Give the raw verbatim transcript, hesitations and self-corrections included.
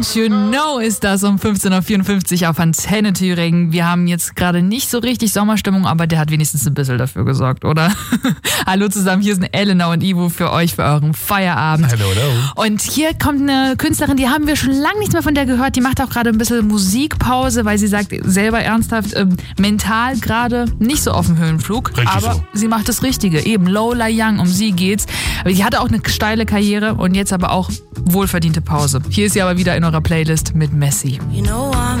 You know ist das um fünfzehn Uhr vierundfünfzig auf Antenne Thüringen. Wir haben jetzt gerade nicht so richtig Sommerstimmung, aber der hat wenigstens ein bisschen dafür gesorgt, oder? Hallo zusammen, hier sind Elena und Ivo für euch, für euren Feierabend. Hallo, hallo. Und hier kommt eine Künstlerin, die haben wir schon lange nichts mehr von der gehört. Die macht auch gerade ein bisschen Musikpause, weil sie sagt selber ernsthaft, ähm, mental gerade nicht so auf dem Höhenflug. Richtig aber so. sie macht das Richtige. Eben Lola Young, um sie geht's. Sie hatte auch eine steile Karriere und jetzt aber auch wohlverdiente Pause. Hier ist sie aber wieder in eurer Playlist mit Messi. You know I'm